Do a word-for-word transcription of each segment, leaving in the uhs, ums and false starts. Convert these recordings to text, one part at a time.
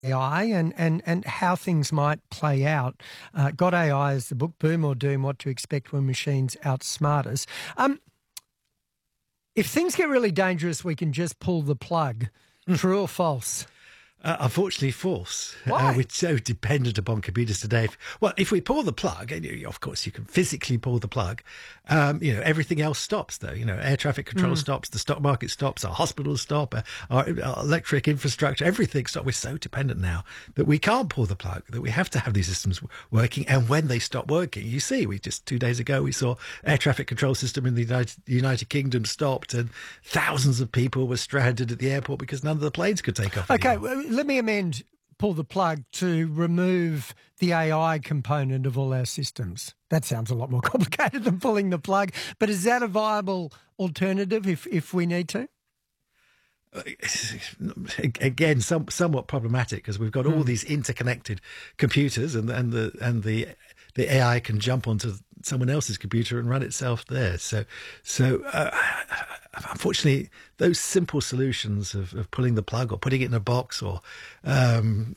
A I and, and, and how things might play out. Uh, Got A I is the book, Boom or Doom, What to Expect When Machines Outsmart Us. Um, if things get really dangerous, we can just pull the plug. Mm. True or false? Uh, unfortunately, false. Why? Uh, we're so dependent upon computers today. Well, if we pull the plug, and you, of course you can physically pull the plug, um, you know, everything else stops though. You know, air traffic control mm. stops, the stock market stops, our hospitals stop, uh, our, our electric infrastructure, everything stops. We're so dependent now that we can't pull the plug, that we have to have these systems working. And when they stop working, you see, we just two days ago, we saw air traffic control system in the United, United Kingdom stopped and thousands of people were stranded at the airport because none of the planes could take off Okay, anymore. well, let me amend pull the plug to remove the A I component of all our systems. That sounds a lot more complicated than pulling the plug, but is that a viable alternative if, if we need to? Again, some, somewhat problematic because we've got all mm. these interconnected computers, and and the and the the A I can jump onto someone else's computer and run itself there. So, so uh, unfortunately, those simple solutions of, of pulling the plug or putting it in a box, or um,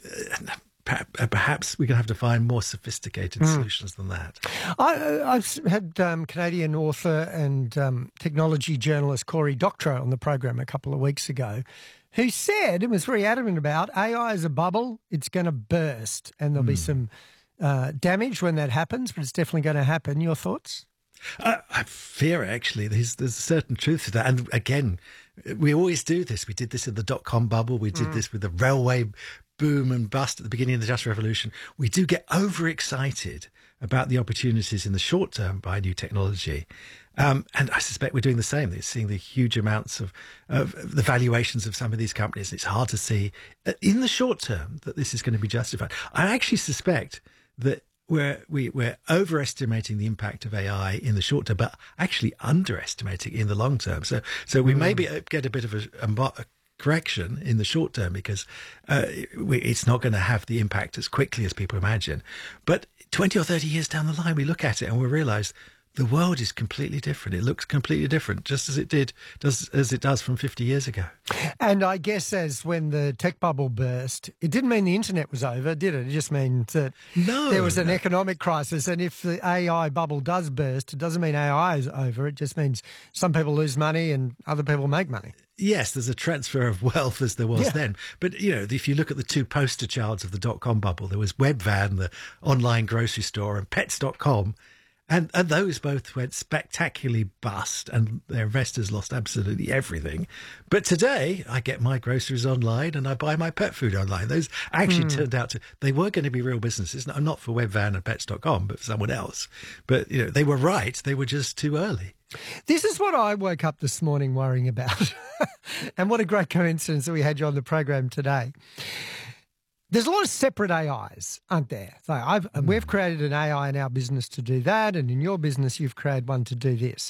perhaps we're going to have to find more sophisticated mm. solutions than that. I, I've had um, Canadian author and um, technology journalist Cory Doctorow on the program a couple of weeks ago, who said, and was very adamant about, A I is a bubble, it's going to burst, and there'll mm. be some uh, damage when that happens, but it's definitely going to happen. Your thoughts? I, I fear, actually, there's, there's a certain truth to that. And again, we always do this. We did this in the dot-com bubble. We did mm. this with the railway boom and bust at the beginning of the Industrial Revolution. We do get overexcited about the opportunities in the short term by new technology. Um, and I suspect we're doing the same. They're seeing the huge amounts of, of the valuations of some of these companies. It's hard to see uh, in the short term that this is going to be justified. I actually suspect that We're, we, we're overestimating the impact of A I in the short term, but actually underestimating it in the long term. So, so we mm. maybe get a bit of a, a, a correction in the short term because uh, we, it's not going to have the impact as quickly as people imagine. But twenty or thirty years down the line, we look at it and we realise the world is completely different. It looks completely different, just as it did, does as it does from fifty years ago. And I guess as when the tech bubble burst, it didn't mean the internet was over, did it? It just means that no, there was an no. economic crisis. And if the A I bubble does burst, it doesn't mean A I is over. It just means some people lose money and other people make money. Yes, there's a transfer of wealth as there was yeah. then. But, you know, if you look at the two poster childs of the dot-com bubble, there was Webvan, the online grocery store, and Pets dot com. And, and those both went spectacularly bust and their investors lost absolutely everything. But today I get my groceries online and I buy my pet food online. Those actually mm. turned out to, they were going to be real businesses, not for Webvan and Pets dot com, but for someone else. But, you know, they were right. They were just too early. This is what I woke up this morning worrying about. And what a great coincidence that we had you on the program today. There's a lot of separate A Is, aren't there? So I've, mm. we've created an A I in our business to do that, and in your business you've created one to do this.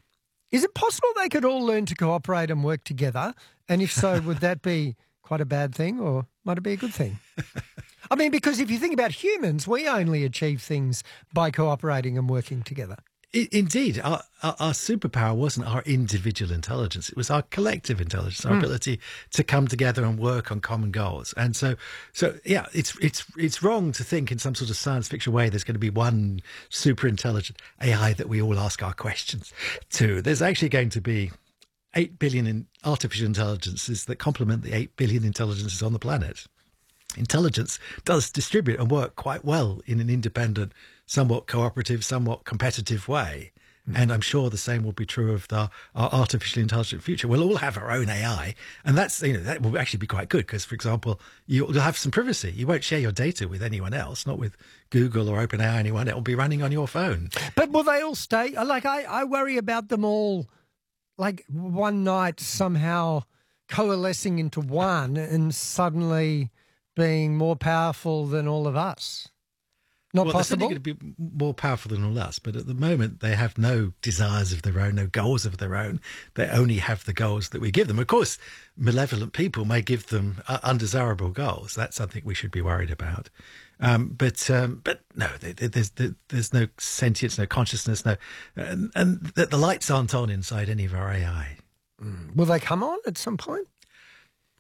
Is it possible they could all learn to cooperate and work together? And if so, would that be quite a bad thing or might it be a good thing? I mean, because if you think about humans, we only achieve things by cooperating and working together. Indeed, our, our, our superpower wasn't our individual intelligence. It was our collective intelligence, our mm. ability to come together and work on common goals. And so, so yeah, it's it's it's wrong to think in some sort of science fiction way there's going to be one super intelligent A I that we all ask our questions to. There's actually going to be eight billion in artificial intelligences that complement the eight billion intelligences on the planet. Intelligence does distribute and work quite well in an independent, somewhat cooperative, somewhat competitive way. Mm. And I'm sure the same will be true of the, our artificially intelligent future. We'll all have our own A I. And that's, you know, that will actually be quite good because, for example, you'll have some privacy. You won't share your data with anyone else, not with Google or OpenAI or anyone. It will be running on your phone. But will they all stay? Like, I, I worry about them all, like, one night somehow coalescing into one and suddenly being more powerful than all of us. Not well, possible? They're certainly going to be more powerful than all us, but at the moment they have no desires of their own, no goals of their own. They only have the goals that we give them. Of course, malevolent people may give them uh, undesirable goals. That's something we should be worried about. Um, but um, but no, there's there's no sentience, no consciousness, no, and, and the lights aren't on inside any of our A I. Mm. Will they come on at some point?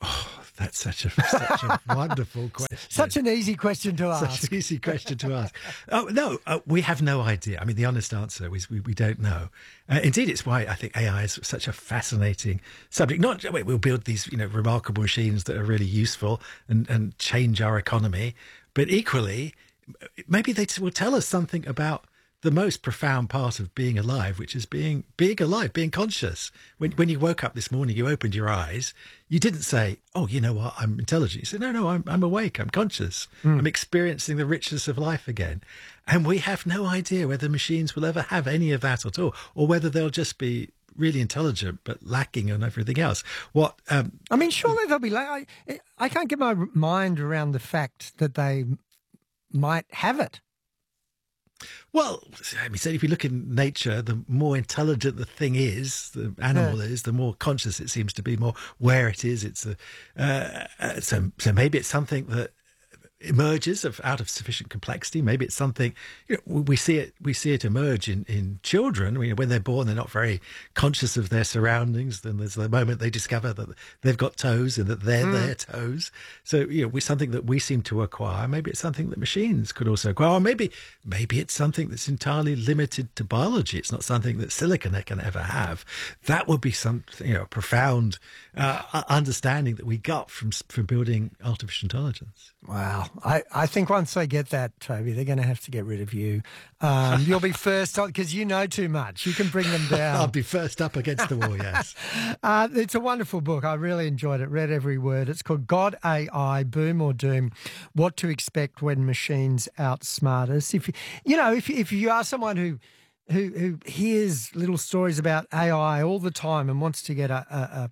Oh, that's such a such a wonderful question. Such an easy question to ask. Such an easy question to ask. Oh no, uh, we have no idea. I mean, the honest answer is we, we don't know. Uh, indeed, it's why I think A I is such a fascinating subject. Not wait, we'll build these you know remarkable machines that are really useful and, and change our economy, but equally, maybe they will tell us something about the most profound part of being alive, which is being being alive, being conscious. When when you woke up this morning, you opened your eyes, you didn't say, oh, you know what, I'm intelligent. You said, no, no, I'm, I'm awake, I'm conscious. Mm. I'm experiencing the richness of life again. And we have no idea whether machines will ever have any of that at all, or whether they'll just be really intelligent but lacking on everything else. What um, I mean, surely they'll be like, I, I can't get my mind around the fact that they might have it. Well, I mean, so if you look in nature, the more intelligent the thing is, the animal yeah. is, the more conscious it seems to be, more where it is. It's a, uh, uh, so so maybe it's something that emerges of out of sufficient complexity. Maybe it's something you know, we see it we see it emerge in, in children. I mean, when they're born, they're not very conscious of their surroundings. Then there's the moment they discover that they've got toes and that they're mm. their toes. So you know, we something that we seem to acquire. Maybe it's something that machines could also acquire. Or maybe maybe it's something that's entirely limited to biology. It's not something that silicon can ever have. That would be something you know profound uh, understanding that we got from from building artificial intelligence. Wow. I, I think once they get that, Toby, they're going to have to get rid of you. Um, you'll be first because you know too much. You can bring them down. I'll be first up against the wall, yes. uh, it's a wonderful book. I really enjoyed it. Read every word. It's called God, A I, Boom or Doom, What to Expect When Machines Outsmart Us. If you, you know, if, if you are someone who, who, who hears little stories about A I all the time and wants to get a... a, a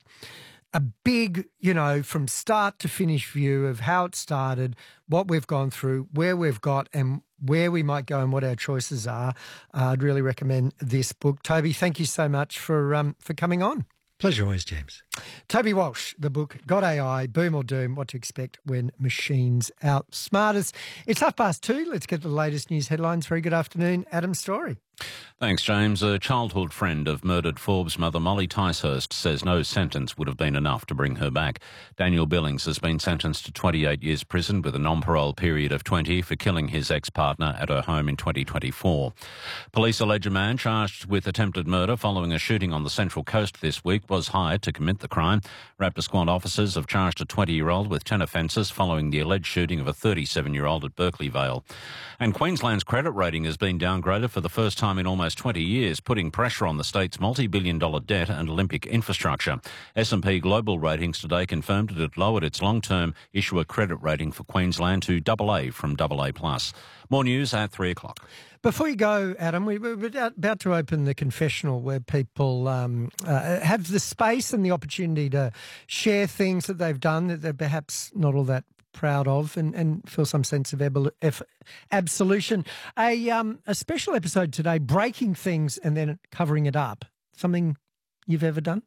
a big, you know, from start to finish view of how it started, what we've gone through, where we've got and where we might go and what our choices are, uh, I'd really recommend this book. Toby, thank you so much for um, for coming on. Pleasure always, James. Toby Walsh, the book, God A I, Boom or Doom, What to Expect When Machines Outsmart Us. It's half past two. Let's get the latest news headlines. Very good afternoon, Adam Story. Thanks, James. A childhood friend of murdered Forbes mother Molly Ticehurst says no sentence would have been enough to bring her back. Daniel Billings has been sentenced to twenty-eight years prison with a non-parole period of twenty for killing his ex-partner at her home in twenty twenty-four. Police allege a man charged with attempted murder following a shooting on the Central Coast this week was hired to commit the crime. Raptor Squad officers have charged a twenty-year-old with ten offences following the alleged shooting of a thirty-seven-year-old at Berkeley Vale. And Queensland's credit rating has been downgraded for the first time in almost twenty years, putting pressure on the state's multi-billion dollar debt and Olympic infrastructure. S and P Global Ratings today confirmed it had lowered its long-term issuer credit rating for Queensland to double A from double A plus. More news at three o'clock. Before you go, Adam, we we're about to open the confessional where people um, uh, have the space and the opportunity to share things that they've done that they're perhaps not all that proud of and, and feel some sense of ab- F- absolution. A um, a special episode today, breaking things and then covering it up. Something you've ever done?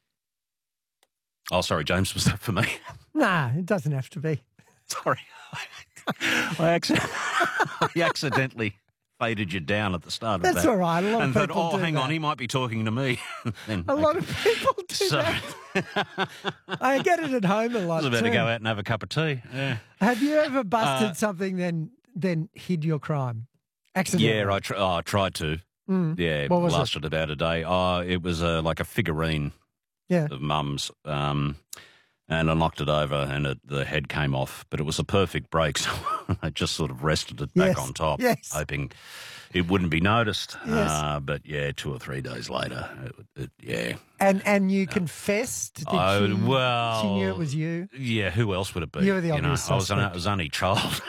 Oh, sorry, James, was that for me? Nah, it doesn't have to be. Sorry. I, accident- I accidentally faded you down at the start of That's that. That's all right. A lot and of people thought, oh, do hang that. on, he might be talking to me. then, a okay. lot of people do so, that. I get it at home a lot I was about too. to go out and have a cup of tea. Yeah. Have you ever busted Uh, something then then hid your crime? Accidentally? Yeah, I, tr- oh, I tried to. Mm. Yeah, What was lasted about a day. Oh, it was uh, like a figurine Yeah. of mum's, um, and I knocked it over and it, the head came off, but it was a perfect break, so I just sort of rested it back Yes, on top, yes. hoping it wouldn't be noticed. Yes. Uh, but yeah, two or three days later, it, it, yeah. And and you confessed? Did Oh, she, well, she knew it was you? Yeah, who else would it be? You were the know, obvious I was, an, suspect. I was only child.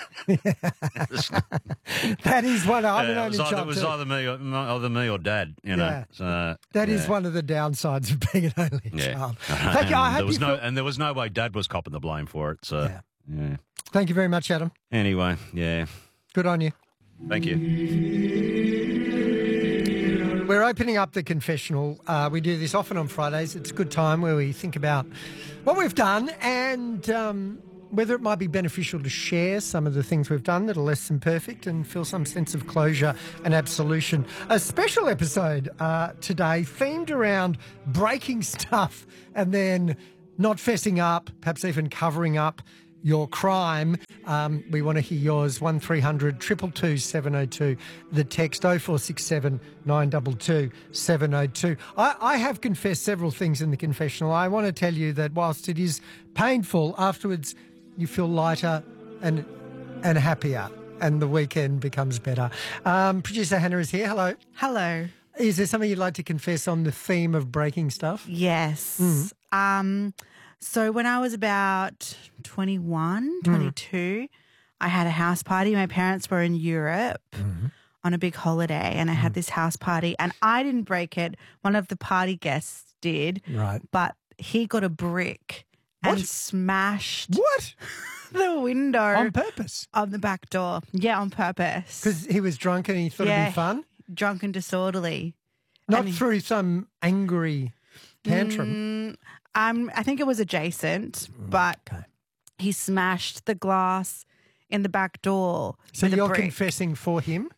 That is one. I'm an Uh, it only was, either, child it was too. either me, or, either me or dad. You know, Yeah. so, That is yeah. one of the downsides of being an only Yeah. child. Thank you. I And hope there was you no, feel- and there was no way Dad was copping the blame for it. So, Yeah. yeah. Thank you very much, Adam. Anyway, yeah. Good on you. Thank you. We're opening up the confessional. Uh, we do this often on Fridays. It's a good time where we think about what we've done and um, whether it might be beneficial to share some of the things we've done that are less than perfect and feel some sense of closure and absolution. A special episode uh, today themed around breaking stuff and then not fessing up, perhaps even covering up your crime, um, we want to hear yours. one three hundred two two two seven oh two. The text oh four six seven nine two two seven oh two. I, I have confessed several things in the confessional. I want to tell you that whilst it is painful, afterwards you feel lighter and and happier, and the weekend becomes better. Um, Producer Hannah is here. Hello. Hello. Is there something you'd like to confess on the theme of breaking stuff? Yes. Mm. Um, so when I was about twenty-one, twenty-two, I had a house party. My parents were in Europe Mm-hmm. on a big holiday, and I had this house party, and I didn't break it. One of the party guests did, Right. but he got a brick and What? smashed What? the window On purpose? of the back door. Yeah, on purpose. Because he was drunk and he thought it'd Yeah. be fun? Drunk and disorderly. Not And- through some angry tantrum. Mm, um, I think it was adjacent, but Okay. he smashed the glass in the back door. So with a you're brick. confessing for him?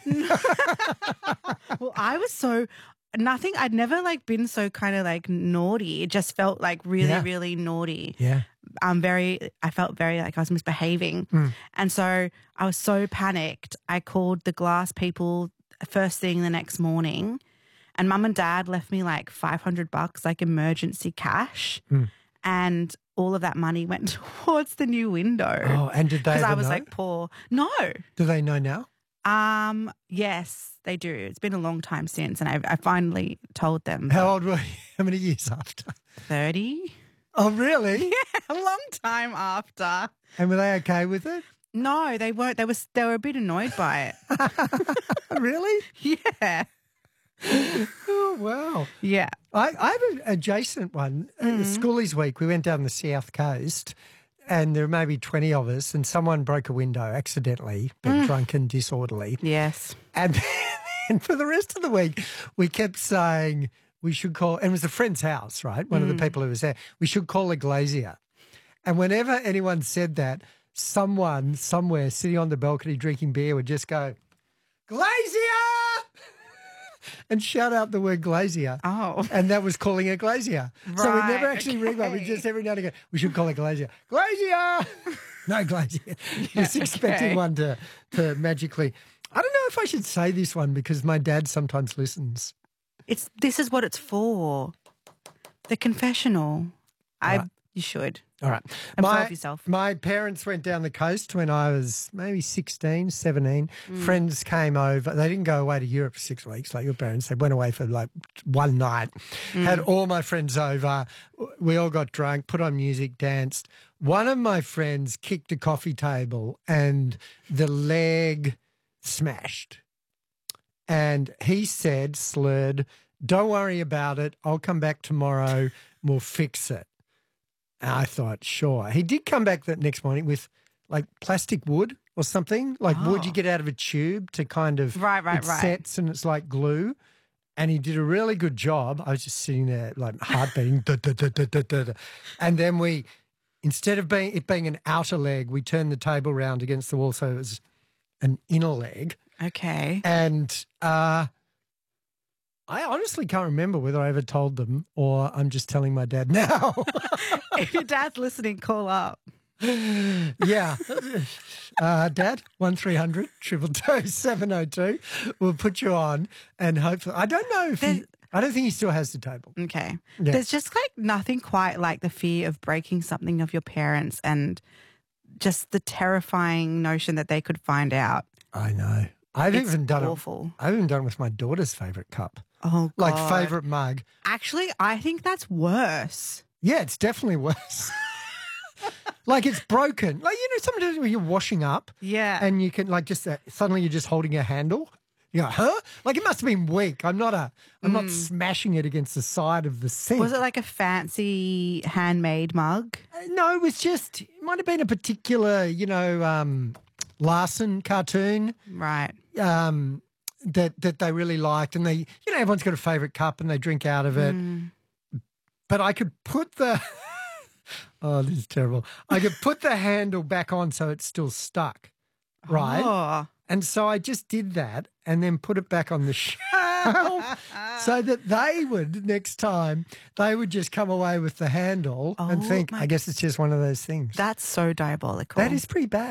Well, I was so nothing. I'd never like been so kind of like naughty. It just felt like really, Yeah. really naughty. Yeah. I'm very. I felt very like I was misbehaving, Mm. and so I was so panicked. I called the glass people first thing the next morning, and Mum and Dad left me like five hundred bucks, like emergency cash, Mm. and all of that money went towards the new window. Oh, and did they Because ever I was know? like poor. No. Do they know now? Um. Yes, they do. It's been a long time since, and I, I finally told them. How old were you? How many years after? Thirty. Oh, really? A long time after. And were they okay with it? No, they weren't. They was. They were a bit annoyed by it. Really? Yeah. Oh, wow. Yeah. I, I have an adjacent one. Mm-hmm. Uh, Schoolies Week, we went down the south coast and there were maybe twenty of us and someone broke a window accidentally, but Mm. drunk and disorderly. Yes. And then for the rest of the week, we kept saying we should call, and it was a friend's house, right? One of Mm. the people who was there. We should call a glazier. And whenever anyone said that, someone somewhere sitting on the balcony drinking beer would just go, glazier! and shout out the word glazier. Oh. And that was calling a glazier. So we never Right, actually ring one. We okay. just every now and again, we should call a glazier. Glazier! No glazier. Just expecting okay. one to, to magically. I don't know if I should say this one because my dad sometimes listens. It's. This is what it's for. The confessional. I. Right. You should. All right. Absolve yourself. My parents went down the coast when I was maybe sixteen, seventeen. Friends came over. They didn't go away to Europe for six weeks like your parents. They went away for like one night. Had all my friends over. We all got drunk, put on music, danced. One of my friends kicked a coffee table and the leg smashed. And he said, slurred, don't worry about it. I'll come back tomorrow. We'll fix it. And I thought, sure. He did come back that next morning with like plastic wood or something, like wood you Oh. get out of a tube to kind of Right, right, it right. sets and it's like glue. And he did a really good job. I was just sitting there like heart beating. duh, duh, duh, duh, duh, duh, duh. And then we, instead of being it being an outer leg, we turned the table round against the wall so it was an inner leg. Okay. And uh, I honestly can't remember whether I ever told them or I'm just telling my dad now. If your dad's listening, call up. Yeah. Uh, Dad, one three hundred two two two seven oh two. We'll put you on and hopefully, I don't know if he, There's- I don't think he still has the table. Okay. Yeah. There's just like nothing quite like the fear of breaking something of your parents and just the terrifying notion that they could find out. I know. I've It's even done awful. it. I've even done it with my daughter's favourite cup, Oh, God. like favourite mug. Actually, I think that's worse. Yeah, it's definitely worse. Like it's broken. Like, you know, sometimes when you're washing up Yeah. and you can like just uh, suddenly you're just holding a handle. You go, huh? Like it must have been weak. I'm not a. I'm not smashing it against the side of the sink. Was it like a fancy handmade mug? Uh, No, it was just. It might have been a particular, you know, um, Larson cartoon Right. um, that that they really liked, and they, you know, everyone's got a favourite cup and they drink out of it. Mm. But I could put the. Oh, this is terrible. I could put the handle back on so it's still stuck, right? Oh. And so I just did that and then put it back on the shelf. Well, so that they would, next time, they would just come away with the handle and Oh think, my- I guess it's just one of those things. That's so diabolical. That is pretty bad.